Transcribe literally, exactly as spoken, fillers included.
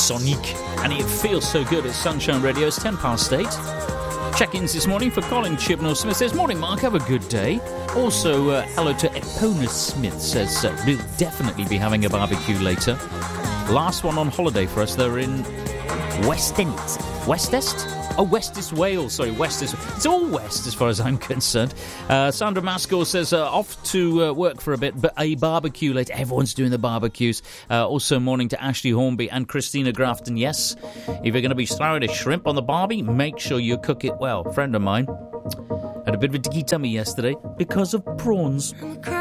Sonic, and it feels so good at Sunshine Radio. It's ten past eight. Check-ins this morning for Colin Chibnall Smith says, morning Mark, have a good day. Also, uh, hello to Epona Smith says, uh, we'll definitely be having a barbecue later. Last one on holiday for us, they're in West End. West Est? Oh, West is Wales. Sorry, West is... It's all West as far as I'm concerned. Uh, Sandra Maskell says, uh, off to uh, work for a bit, but a barbecue later. Everyone's doing the barbecues. Uh, also, morning to Ashley Hornby and Christina Grafton. Yes, if you're going to be throwing a shrimp on the barbie, make sure you cook it well. A friend of mine had a bit of a dicky tummy yesterday because of prawns.